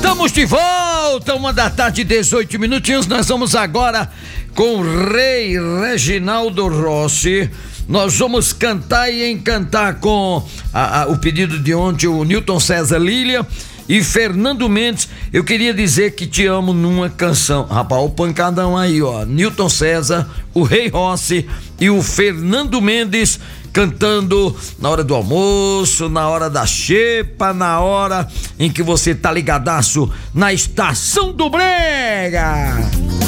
Estamos de volta, 1h da tarde, 18 minutinhos. Nós vamos agora com o Rei Reginaldo Rossi. Nós vamos cantar e encantar com o pedido de ontem, o Newton César Lília e Fernando Mendes. Eu queria dizer que te amo numa canção. Rapaz, o pancadão aí, ó. Newton César, o Rei Rossi e o Fernando Mendes cantando na hora do almoço, na hora da xepa, na hora em que você tá ligadaço na Estação do Brega.